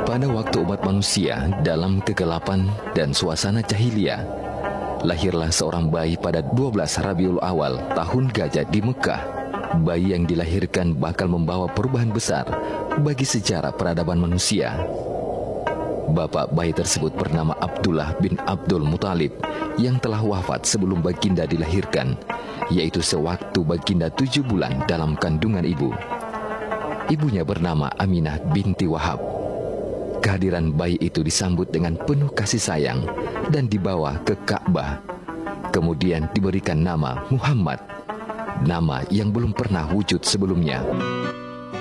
Pada waktu umat manusia dalam kegelapan dan suasana jahiliyah, lahirlah seorang bayi pada 12 Rabiul Awal tahun Gajah di Mekah. Bayi yang dilahirkan bakal membawa perubahan besar bagi sejarah peradaban manusia. Bapak bayi tersebut bernama Abdullah bin Abdul Muthalib yang telah wafat sebelum baginda dilahirkan, yaitu sewaktu baginda 7 bulan dalam kandungan ibu. Ibunya bernama Aminah binti Wahab. Kehadiran bayi itu disambut dengan penuh kasih sayang dan dibawa ke Ka'bah. Kemudian diberikan nama Muhammad, nama yang belum pernah wujud sebelumnya.